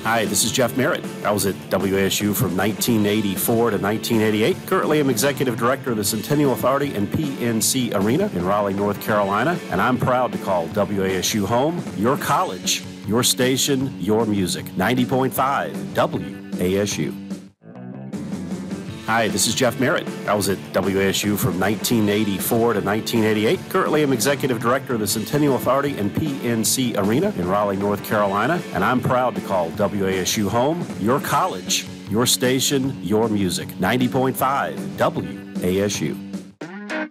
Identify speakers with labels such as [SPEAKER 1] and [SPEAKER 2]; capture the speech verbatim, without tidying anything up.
[SPEAKER 1] Hi, this is Jeff Merritt. I was at W A S U from nineteen eighty-four to nineteen eighty-eight. Currently, I'm Executive Director of the Centennial Authority and P N C Arena in Raleigh, North Carolina, and I'm proud to call W A S U home, your college, your station, your music. ninety point five W A S U. Hi, this is Jeff Merritt. I was at W A S U from nineteen eighty-four to nineteen eighty-eight. Currently, I'm Executive Director of the Centennial Authority and P N C Arena in Raleigh, North Carolina, and I'm proud to call W A S U home, your college, your station, your music. ninety point five W A S U.